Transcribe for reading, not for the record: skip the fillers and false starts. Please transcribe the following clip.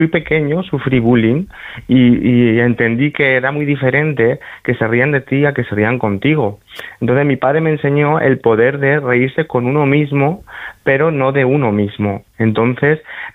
fui pequeño, sufrí bullying y entendí que era muy diferente que se rían de ti a que se rían contigo. Entonces mi padre me enseñó el poder de reírse con uno mismo, pero no de uno mismo. Entonces